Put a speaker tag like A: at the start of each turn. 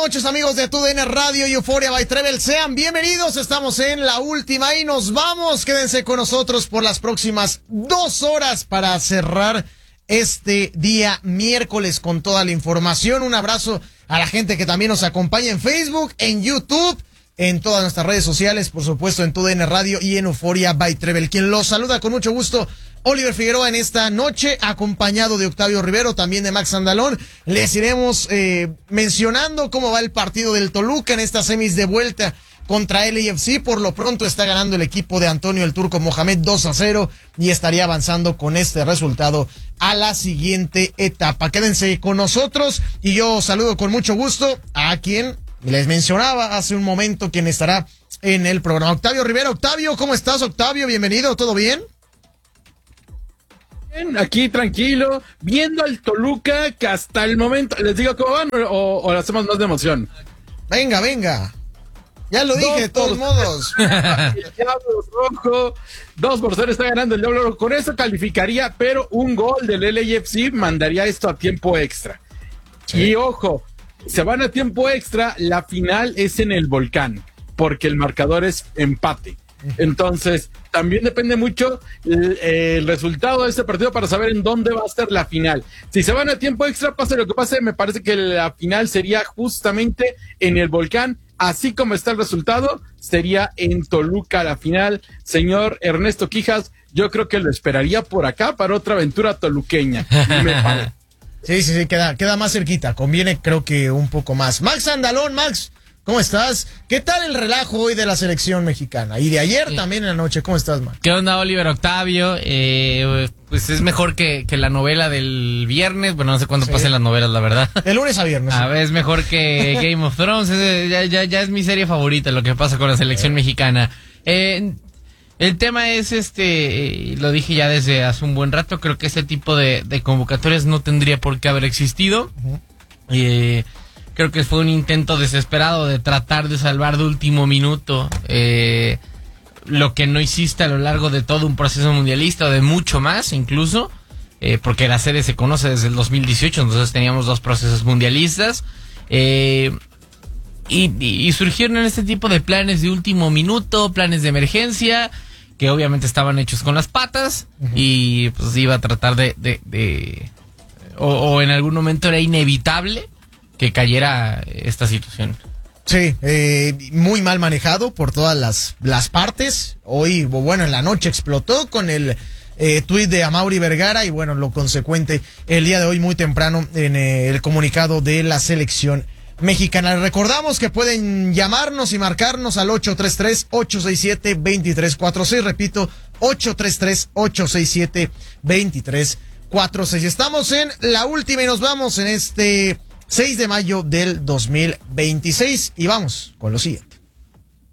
A: noches, amigos de TUDN Radio y Euphoria by Trevel. Sean bienvenidos, estamos en la última y nos vamos. Quédense con nosotros por las próximas 2 horas para cerrar este día miércoles con toda la información. Un abrazo a la gente que también nos acompaña en Facebook, en YouTube, en todas nuestras redes sociales, por supuesto en TUDN Radio y en Euphoria by Trevel. Quien los saluda con mucho gusto, Oliver Figueroa, en esta noche, acompañado de Octavio Rivero, también de Max Andalón. Les iremos mencionando cómo va el partido del Toluca en estas semis de vuelta contra LAFC. Por lo pronto está ganando el equipo de Antonio el Turco Mohamed 2-0 y estaría avanzando con este resultado a la siguiente etapa. Quédense con nosotros y yo saludo con mucho gusto a quien les mencionaba hace un momento, quien estará en el programa, Octavio Rivero. Octavio, ¿cómo estás, Octavio? Bienvenido, ¿todo bien?
B: Aquí tranquilo, viendo al Toluca, que hasta el momento, ¿les digo cómo van o lo hacemos más de emoción?
A: Venga, ya lo dije, de todos modos.
B: El Diablo Rojo, 2-0 está ganando el Diablo Rojo, con eso calificaría, pero un gol del LAFC mandaría esto a tiempo extra. Sí. Y ojo, se van a tiempo extra, la final es en el Volcán, porque el marcador es empate. Entonces, también depende mucho el resultado de este partido para saber en dónde va a estar la final. Si se van a tiempo extra, pase lo que pase, me parece que la final sería justamente en el Volcán. Así como está el resultado, sería en Toluca la final. Señor Ernesto Quijas, yo creo que lo esperaría por acá para otra aventura toluqueña. Me parece.
A: Sí, queda más cerquita. Conviene, creo que un poco más. Max Andalón, Max, ¿cómo estás? ¿Qué tal el relajo hoy de la selección mexicana? Y de ayer también en la noche. ¿Cómo estás, Max?
C: ¿Qué onda, Oliver, Octavio? Pues es mejor que la novela del viernes. Bueno, no sé cuándo pasen las novelas, la verdad.
A: De lunes a viernes.
C: A ver, es mejor que Game of Thrones. Ya es mi serie favorita, lo que pasa con la selección mexicana. El tema es lo dije ya desde hace un buen rato, creo que ese tipo de convocatorias no tendría por qué haber existido. Creo que fue un intento desesperado de tratar de salvar de último minuto lo que no hiciste a lo largo de todo un proceso mundialista, o de mucho más incluso, porque la serie se conoce desde el 2018, entonces teníamos 2 procesos mundialistas, y surgieron en este tipo de planes de último minuto, planes de emergencia, que obviamente estaban hechos con las patas, y pues iba a tratar o en algún momento era inevitable que cayera esta situación.
A: Sí, muy mal manejado por todas las partes. Hoy, bueno, en la noche explotó con el tuit de Amaury Vergara y bueno, lo consecuente el día de hoy muy temprano en el comunicado de la selección mexicana. Recordamos que pueden llamarnos y marcarnos al 833-867-2346. Repito, 833-867-2346. Estamos en la última y nos vamos en este 6 de mayo del 2026 y vamos con lo siguiente.